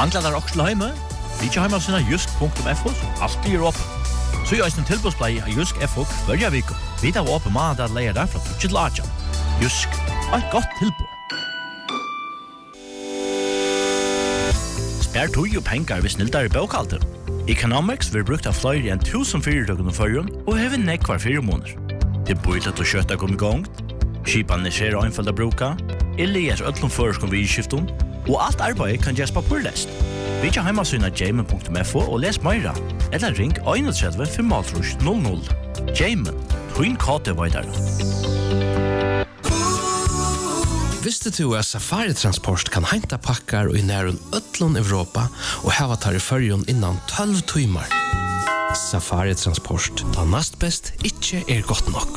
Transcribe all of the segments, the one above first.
Manglar der også hjemme? Vi ikke hjemme av sine jysk.fo, alltid åpen. Så gjør en tilbudsplay av Jysk FO hver vik. Vi tar åpen mandag at leier der fra 2 til 8. Jysk, et godt tilbud. Spær tog og penger hvis snilder i bøkalter. Economics vil brukt av flere enn 1000 fyrirtøkken og førjen, og hever nekk hver 4 måneder. Det bor til å kjøtta kom i gang, skipene ser øynfølt å bruke, eller øtlom føreskom vi i skiften, og alt arbeid kan gjøres papurlest. Vi kan hjemme av jamen.fo og les meira, eller ring 31 500. Jamen, hun kate veidere. Visste du at Safari Transport kan henta pakkar i nærun ötlun Europa og hava tar i førjun innan 12 timer? Safari Transport, da nast best ikkje godt nok.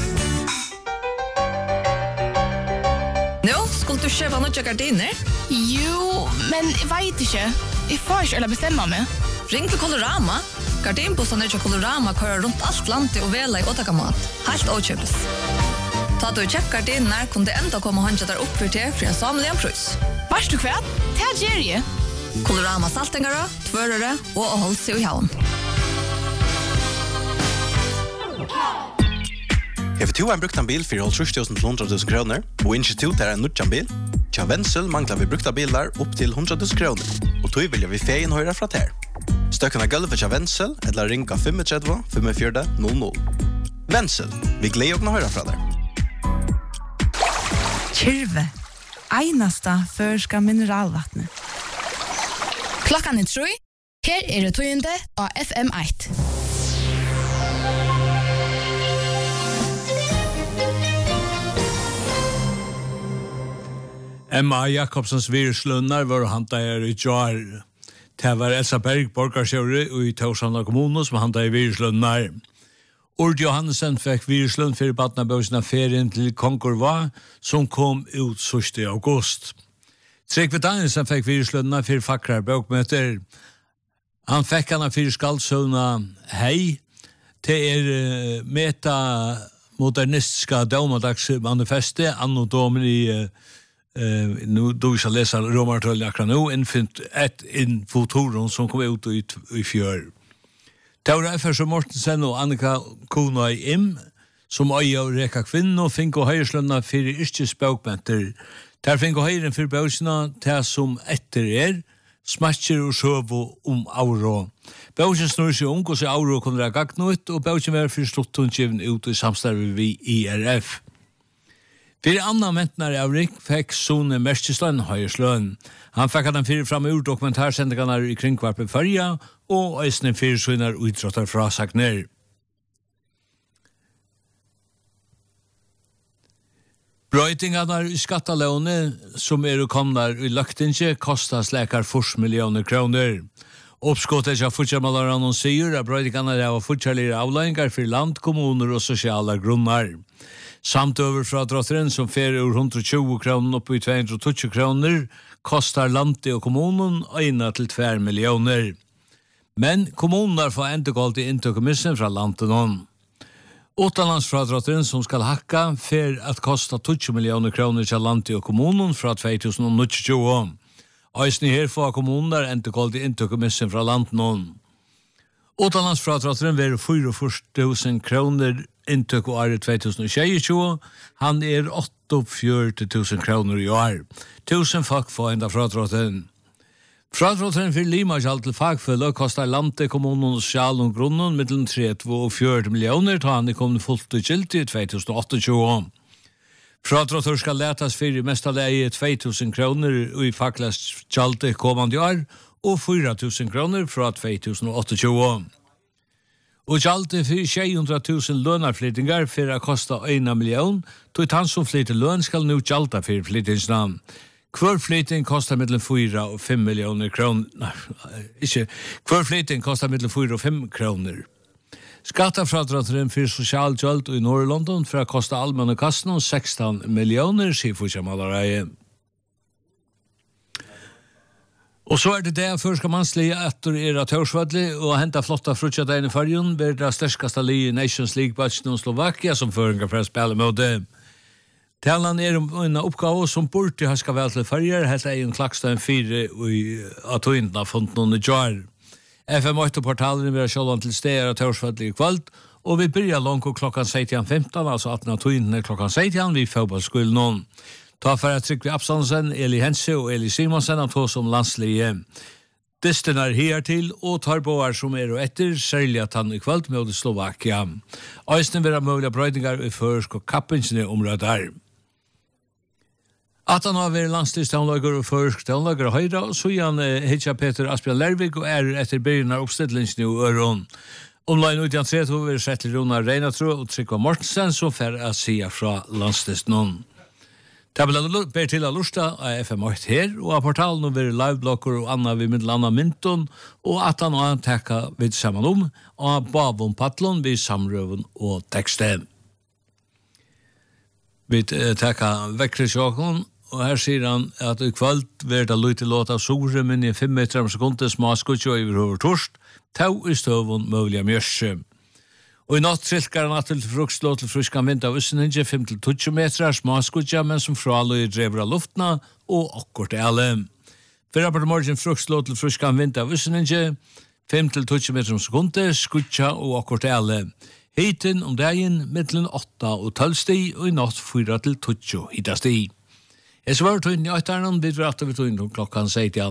Nå, skulle du kjøpe noe gardiner? Jo, men jeg vet ikke. Jeg får ikke eller bestemme meg. Ring til Colorama. Gardinbussene til Colorama kører rundt alt landet og vela i åtakamat. Helt åkjøpes. Ta du kjøpt gardiner, kunne det enda komme og håndje der opp for til en samlig pris. Varst du kvært? Det gjør jeg. Colorama saltingere, tvørere og holdt seg i havn. Efter 2 har brukt en bil for 30.000 til 100.000 kroner, og institut er en nødjan bil. Tja Vensel mangler vi brukta bilar opp til 100.000 kroner, og tog vilja vi feien høyre fra ter. Støkken av gulvet tja Vensel, eller ringa 35 45 00. Vensel, vi gleder å høyre fra der. Kyrve, einasta førska mineralvattnet. Klokkan 3, her det tøyende av FM1. Emma Jakobsens viruslunnar var hanta her i jar. Det var Elsa Berg, borgarsjøret i Torshavn kommune, som hanta i viruslunnar. Ord Johansen fikk viruslund for badnabøsene ferien til Konkurva, som kom ut 1. august. Tryggve Danielsen fikk viruslundene for fakrar bøkmøter. Han fikk henne for skaldsøvna hei, til meta-modernistiska domadagsmanifestet, anno domini nu då vi ska läsa romartöljen akkurat nu, innfint in fotoron som kom ut i fjör. Taura F.S. Mortensen og Annika Kuna i som øye og reka kvinner, finko høyreslønna fyrir yrkesbøkmenter. Der finko høyren fyrir bøsina, til som etter smatcher og søvo auro. Bøsina snurr seg hvordan auro kunne være gagn ut, og bøsina var fyrir sluttundskiven ut i samstarve vi IRF. Fyrir anna mentnar av Rik fikk Sone Merkesland høyreslønn. Han fikk han fyrir fram ur dokumentarsendingarna i kringkvarpen Førja, og eisne fyrir sønner utråttar fra Sagner. Brøytingarna i skattalåne som komnar i løktinge kostar släkar 4 millioner kroner. Oppskottet av fortsammalaran sier at brøytingarna av fortsammalaran avleggingar for land, kommuner og sosiale grunnar. Samt över fra drotteren som fer ur 120 kroner opp i 220 kroner kostar landet og kommunen 1 til 2 millioner. Men kommuner får endegålt i inntökemissen fra landet noen. Utanlandsfradrotteren som skal hakka fer at kosta 20 millioner kroner til landet og kommunen fra 2020. Øysni her får kommuner endegålt i inntökemissen fra landet noen. Utanlandsfradrotteren ver 44.000 kroner inntök og året 2022. Han 48.000 kroner i år. 1000 folk får enda fradrotteren. Fradrotteren for Limaskjall til fagfølge kostar landet, kommunen og sjal og grunnen mellom 30 og 40 millioner til han kom fullt og gilt i 2028. Fradrotter skal letas for i mesta leie 2.000 kroner i faglæst kommande år og 4.000 kroner fra 2028. Og gjaldt for 600.000 lønarflyttingar for å kosta 1 million, tog han som flytter løn skal nå gjalda for flyttingsnavn. Hver flytting kostar mellom 4 og 5 millioner kroner. Hver flytting kostar mellom 4 og 5 kroner. Skattafradratteren for sosialgjald i Nord-London for å kosta allmenne kassen 16 millioner, sier Fortsammalareie. Og så det det først man slige etter Tørsvadli og henta flotta frutjadegn i fargen ved det sterskaste li i Nations League-batchen og Slovakia som føringer for å spille mot det. Talan en uppgave som borde ha ska väl till förger helt en klackstein 4 i atoinna font någon jar. FM8 portalen vi har själva till städer och torsfall i kväll och vi börjar långt klockan 16:15 alltså att atoinna klockan 16 vi fotbollsskolan någon. Ta för att trycka Absalonsen, Eli Hense och Eli Simonsen att få som landslige. Destinar her til og tar boar som og etter, særlig at han i kveld med Slovakia. Øysten vil ha mulige brøydningar i førsk og kappinsene områder. At han har vært landstidstavnlager og førsk stavnlager og høyre, så han hitja Peter Asbjørn Lervik og etter begynnelsen av oppstillingene i Øron. Omlein ut i antret har vi sett til Rona Reinatro og Trygva Mortensen som fer å si fra landstidstavnlager. Tabella ber til å lusta av FM8 her, og av portalen og være liveblokker og anna vid middelanna mynton, og at han har tekka vid saman og bavon patlon vid samrøven og teksten. Vi tekka vekkresjåkon, og her sier han at i kvöld vil det lute låt av sore, men i 5 meter om sekunder smaskutjo i over torst, tau i støvun møvliga mjørse. Og i natt trilkar han til fruktlåt til fruskan vind av Øsseninge 5-20 meter smaskudja, men som fraløy drever av luftna og akkord alle. Fyrra på morgen fruktlåt til fruskan vind av Øsseninge 5-20 meter om sekunder, skudja og akkord alle. Heiten om dagen mittelen 8 og 12 sti, og i natt 4-20 hita sti. Jeg svarer tøyden i 8-eren, vi drar vi tøyden klokkan 16.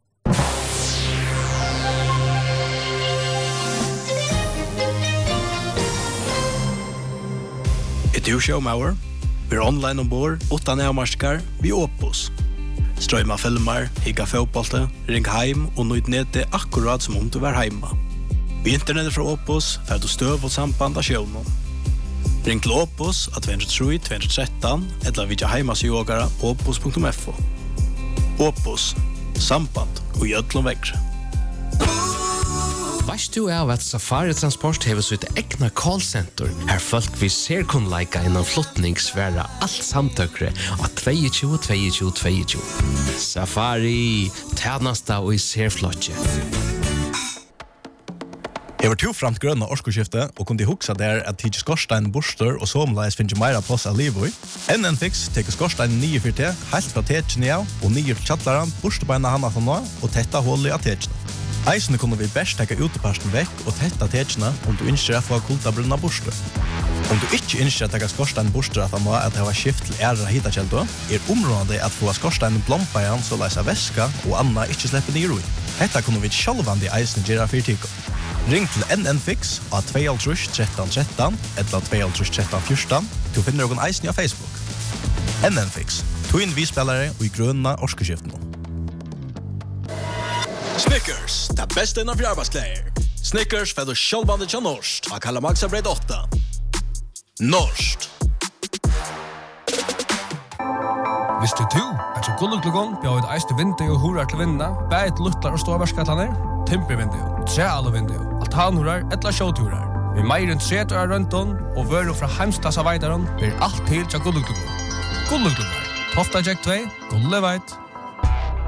Du showmauer, vi online ombord, 8 nærmarskar, vi Opus. Strøyma filmer, higga fotbollte, ring heim og nøyd nede akkurat som om du var heima. Vi internettet fra Opus, fer du støv og samband av sjøvnen. Ring til Opus av 203-213, eller vidja heimasjogara opus.fo. Opus, samband og gjødlom vekkre. Vast du av at Safari Transport hever sitt egna callcenter, her folk vi ser kun leika innan flottningsværa alt samtøkre av 22-22-22. Safari, tjernasta og i serflotje. Jeg var to framt grønne årskoskifte og kunne huksa der at tidsi skorstein borster og somleis finnes meira plass av livet i. NN-Fix teker skorstein 9-4T, helt fra tetjene av og 9 til kjattlaran, borstebeina hana fra nå og tetta hullet av tetjene. Eisene kunne vi best teka uteparsten vekk og tetta tetjene om du innskjer å få kulda brunna borster. Om du ikke innskjer å teka skorstein borster at han må at det var skift til æra hitakjeldo, området at få skorstein blompa igjen så leisa væska og anna ikke slippe ned i. Hetta kunne vi sjálvandi eisene gjøre fyrtiko. Ring til NN-Fix av 2-13-13 eller 2-13-14 til å finne noen eisen av Facebook. NN-Fix, togin vi spillere og i grønna årskoskiftene. Snickers, det beste innan fjarbasklær. Snickers får du sjølvande til Norsk av Kalamaxa Breid 8. Norsk. Visste du at så gulluklugon bjør et eiste vindu og horar til vinna, bæt luttlar og stårvarskataner, timpervindu, trealvindu, altanhorar, etla sjåturar. Vi meir enn 30 år rundt og vører fra heimstasa veidaron blir alt til til gulluklugon. Gulluklugon, Tofta Jack 2, Gulleveit.